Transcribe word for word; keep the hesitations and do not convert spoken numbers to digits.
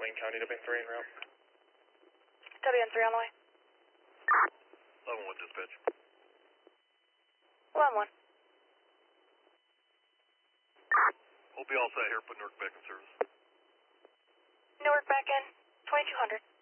Wayne County, W N three en route. W N three on the way. eleven one dispatch. eleven one. We'll be all set here, put Newark back in service. Newark back in. twenty-two hundred.